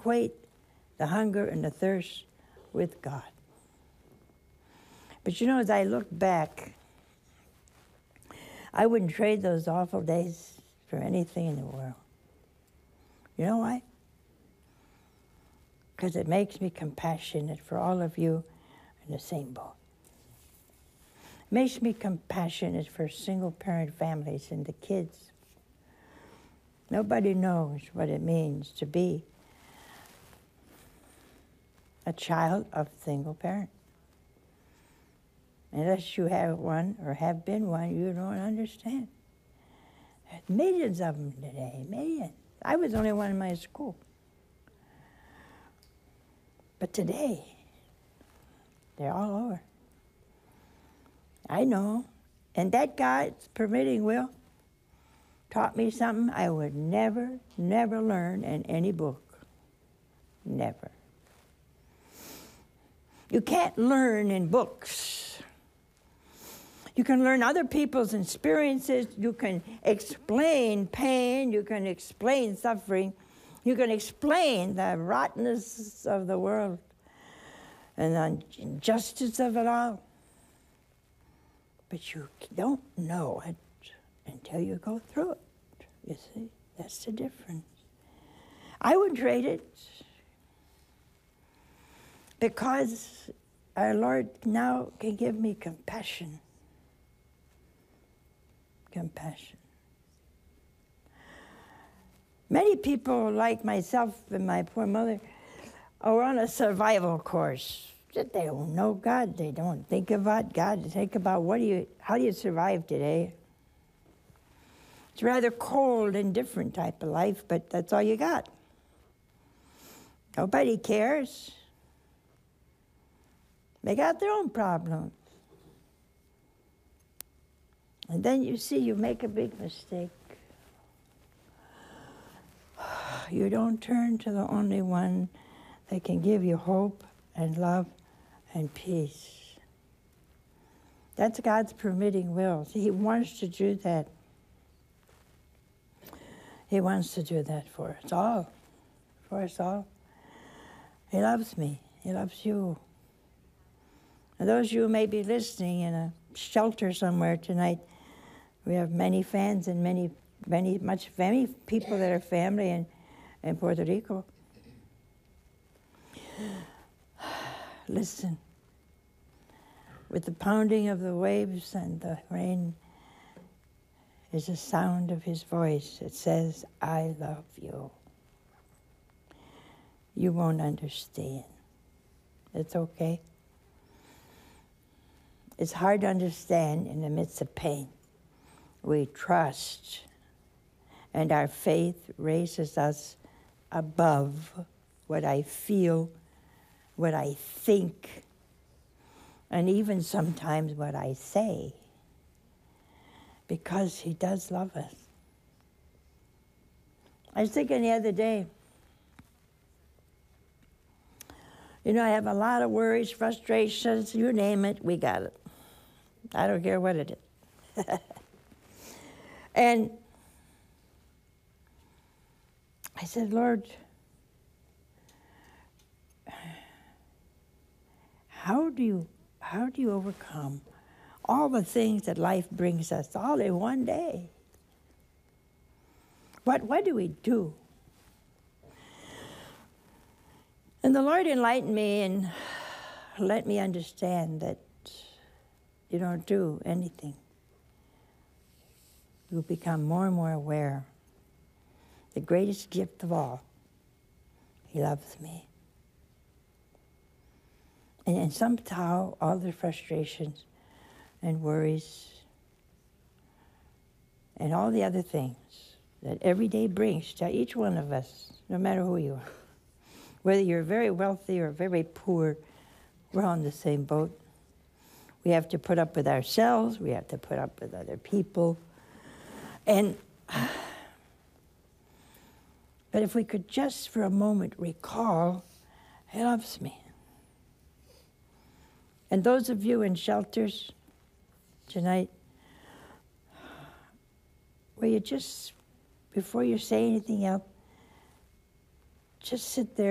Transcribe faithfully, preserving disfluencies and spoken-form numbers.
equate the hunger and the thirst with God. But you know, as I look back, I wouldn't trade those awful days for anything in the world. You know why? Because it makes me compassionate for all of you in the same boat. It makes me compassionate for single-parent families and the kids. Nobody knows what it means to be a child of single parent. Unless you have one or have been one, you don't understand. There's millions of them today, millions. I was the only one in my school. But today, they're all over. I know. And that God's permitting will taught me something I would never, never learn in any book. Never. You can't learn in books. You can learn other people's experiences. You can explain pain. You can explain suffering. You can explain the rottenness of the world and the injustice of it all. But you don't know it until you go through it. You see, that's the difference. I would trade it because our Lord now can give me compassion. Compassion. Many people, like myself and my poor mother, are on a survival course. They don't know God. They don't think about God. They think about what do you, how do you survive today? It's a rather cold and different type of life, but that's all you got. Nobody cares. They got their own problems. And then you see you make a big mistake. You don't turn to the only one that can give you hope and love and peace. That's God's permitting will. He wants to do that. He wants to do that for us all. For us all. He loves me. He loves you. And those of you who may be listening in a shelter somewhere tonight, we have many fans and many, many, much, many people that are family in, in Puerto Rico. Listen. With the pounding of the waves and the rain is the sound of his voice. It says, I love you. You won't understand. It's okay. It's hard to understand in the midst of pain. We trust, and our faith raises us above what I feel, what I think, and even sometimes what I say, because he does love us. I was thinking the other day, you know, I have a lot of worries, frustrations, you name it, we got it. I don't care what it is. And I said, Lord, how do you how do you overcome all the things that life brings us all in one day? What what do we do? And the Lord enlightened me and let me understand that you don't do anything. You become more and more aware. The greatest gift of all, he loves me. And, and somehow all the frustrations and worries and all the other things that every day brings to each one of us, no matter who you are, whether you're very wealthy or very poor, we're on the same boat. We have to put up with ourselves. We have to put up with other people. And, but if we could just for a moment recall, he loves me. And those of you in shelters tonight, will you just, before you say anything else, just sit there.